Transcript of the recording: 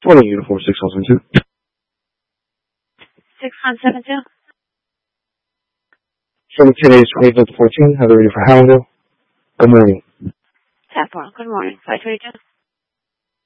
Morning, Uniform 6172. 6172. From today's 25th to 14, have they ready for Hallandale? Good morning. Good morning. 522.